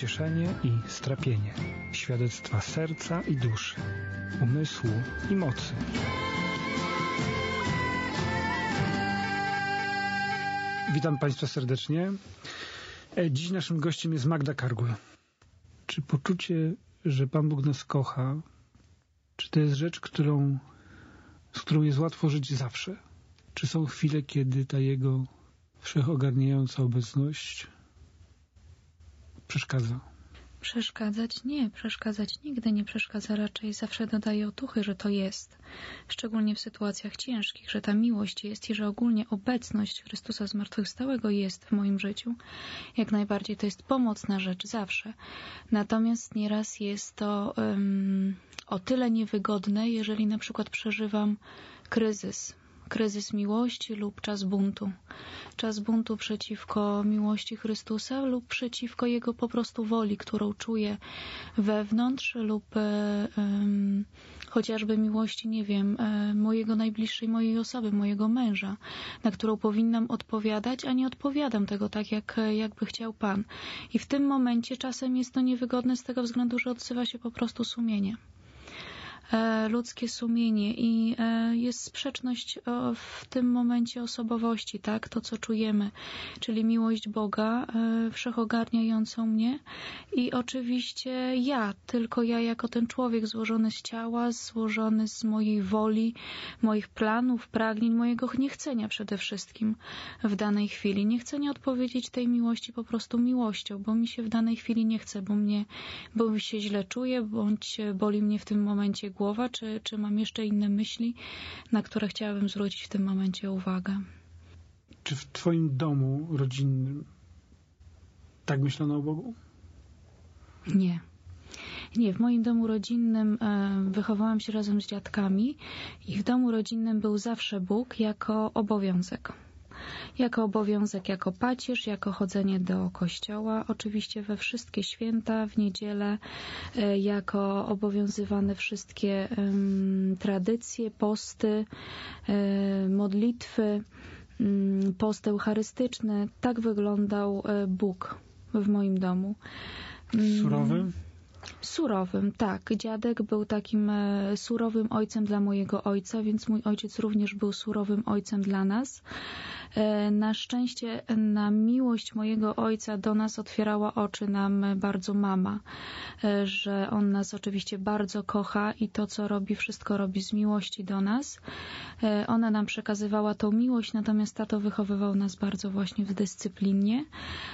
pocieszenie i strapienie, świadectwa serca i duszy, umysłu i mocy. Witam Państwa serdecznie. Dziś naszym gościem jest Magda Kargul. Czy poczucie, że Pan Bóg nas kocha, czy to jest rzecz, z którą jest łatwo żyć zawsze? Czy są chwile, kiedy ta Jego wszechogarniająca obecność przeszkadza? Przeszkadzać nie, przeszkadzać nigdy nie przeszkadza, raczej zawsze dodaje otuchy, że to jest. Szczególnie w sytuacjach ciężkich, że ta miłość jest i że ogólnie obecność Chrystusa zmartwychwstałego jest w moim życiu. Jak najbardziej to jest pomocna rzecz zawsze. Natomiast nieraz jest to o tyle niewygodne, jeżeli na przykład przeżywam kryzys miłości lub czas buntu. Czas buntu przeciwko miłości Chrystusa lub przeciwko Jego po prostu woli, którą czuję wewnątrz lub chociażby miłości, nie wiem, mojego najbliższej mojej osoby, mojego męża, na którą powinnam odpowiadać, a nie odpowiadam tego tak, jakby chciał Pan. I w tym momencie czasem jest to niewygodne z tego względu, że odzywa się po prostu sumienie. Ludzkie sumienie i jest sprzeczność w tym momencie osobowości, tak? To, co czujemy, czyli miłość Boga wszechogarniającą mnie i oczywiście tylko ja jako ten człowiek złożony z ciała, złożony z mojej woli, moich planów, pragnień, mojego niechcenia przede wszystkim w danej chwili. Niechcenia odpowiedzieć tej miłości po prostu miłością, bo mi się w danej chwili nie chce, bo mi się źle czuję, bądź boli mnie w tym momencie głowa, czy mam jeszcze inne myśli, na które chciałabym zwrócić w tym momencie uwagę. Czy w Twoim domu rodzinnym tak myślono o Bogu? Nie. Nie, w moim domu rodzinnym wychowałam się razem z dziadkami i w domu rodzinnym był zawsze Bóg jako obowiązek. Jako pacierz, jako chodzenie do kościoła, oczywiście we wszystkie święta, w niedzielę, jako obowiązywane wszystkie tradycje, posty, modlitwy, post eucharystyczny. Tak wyglądał Bóg w moim domu. Surowym? Surowym, tak. Dziadek był takim surowym ojcem dla mojego ojca, więc mój ojciec również był surowym ojcem dla nas. Na szczęście na miłość mojego ojca do nas otwierała oczy nam bardzo mama, że on nas oczywiście bardzo kocha i to, co robi, wszystko robi z miłości do nas. Ona nam przekazywała tą miłość, natomiast tato wychowywał nas bardzo właśnie w dyscyplinie.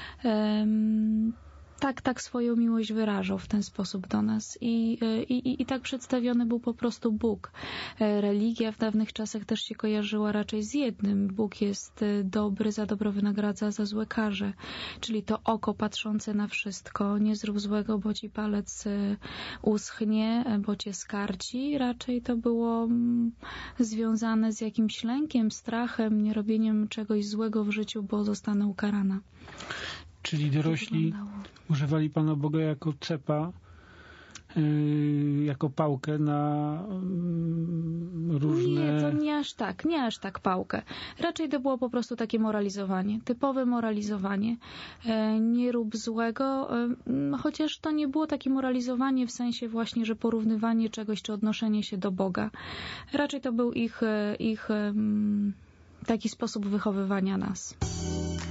Tak swoją miłość wyrażał w ten sposób do nas i tak przedstawiony był po prostu Bóg. Religia w dawnych czasach też się kojarzyła raczej z jednym. Bóg jest dobry, za dobro wynagradza, za złe karze. Czyli to oko patrzące na wszystko. Nie zrób złego, bo ci palec uschnie, bo cię skarci. Raczej to było związane z jakimś lękiem, strachem, nierobieniem czegoś złego w życiu, bo zostanę ukarana. Czyli dorośli używali Pana Boga jako cepa, jako pałkę na różne... Nie, to nie aż tak pałkę. Raczej to było po prostu takie moralizowanie, typowe moralizowanie. Nie rób złego, chociaż to nie było takie moralizowanie w sensie właśnie, że porównywanie czegoś czy odnoszenie się do Boga. Raczej to był ich taki sposób wychowywania nas.